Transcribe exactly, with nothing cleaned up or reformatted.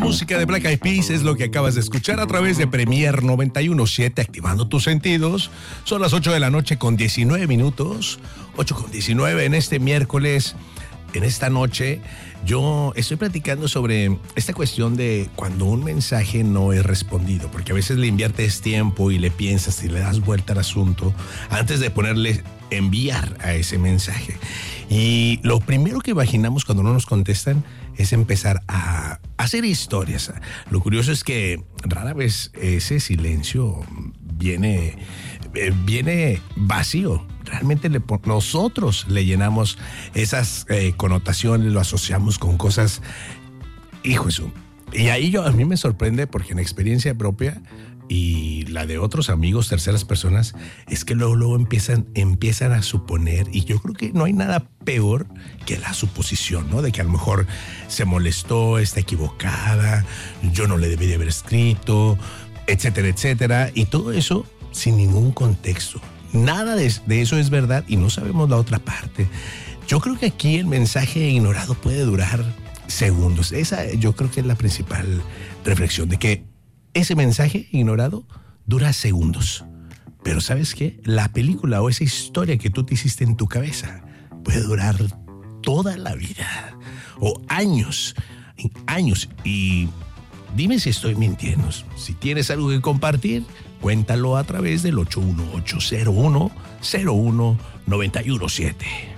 música de Black Eyed Peas es lo que acabas de escuchar a través de Premier noventa y uno punto siete, activando tus sentidos. Son las ocho de la noche con diecinueve minutos, ocho con diecinueve en este miércoles. En esta noche yo estoy platicando sobre esta cuestión de cuando un mensaje no es respondido, porque a veces le inviertes tiempo y le piensas y le das vuelta al asunto antes de ponerle enviar a ese mensaje. Y lo primero que imaginamos cuando no nos contestan es empezar a hacer historias. Lo curioso es que rara vez ese silencio viene, viene vacío. Realmente le, nosotros le llenamos esas eh, connotaciones, lo asociamos con cosas, hijo eso. Y ahí yo, a mí me sorprende porque en experiencia propia y la de otros amigos, terceras personas, es que luego, luego empiezan, empiezan a suponer, y yo creo que no hay nada peor que la suposición, ¿no? De que a lo mejor se molestó, está equivocada, yo no le debí de haber escrito, etcétera, etcétera, y todo eso sin ningún contexto. Nada de, de eso es verdad y no sabemos la otra parte. Yo creo que aquí el mensaje ignorado puede durar segundos. Esa yo creo que es la principal reflexión, de que ese mensaje ignorado dura segundos. Pero ¿sabes qué? La película o esa historia que tú te hiciste en tu cabeza puede durar toda la vida o años, años. Y dime si estoy mintiendo. Si tienes algo que compartir, cuéntalo a través del ocho uno ocho cero uno cero uno nueve uno siete.